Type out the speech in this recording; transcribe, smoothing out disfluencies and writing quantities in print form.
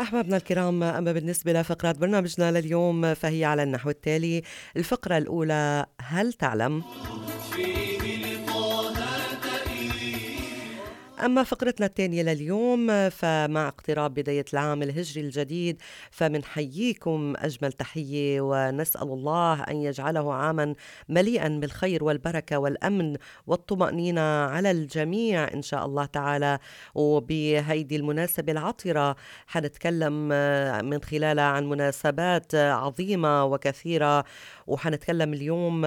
أحبابنا الكرام، أما بالنسبة لفقرات برنامجنا لليوم فهي على النحو التالي. الفقرة الأولى: هل تعلم؟ أما فقرتنا الثانية لليوم فمع اقتراب بداية العام الهجري الجديد فمنحييكم أجمل تحية ونسأل الله أن يجعله عاما مليئا بالخير والبركة والأمن والطمأنينة على الجميع إن شاء الله تعالى. وبهيدي المناسبة العطرة حنتكلم من خلالها عن مناسبات عظيمة وكثيرة، وحنتكلم اليوم